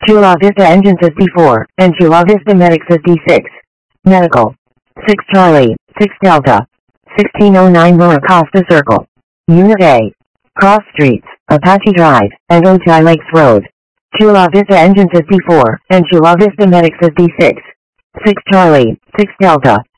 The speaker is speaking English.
Chula Vista engine says D4, and Chula Vista medic says D6. Medical. 6 Charlie, 6 Delta. 1609 Mura Costa Circle. Unit A. Cross Streets, Apache Drive, and Ojai Lakes Road. Chula Vista engine says D4, and Chula Vista medic says D6. 6 Charlie, 6 Delta.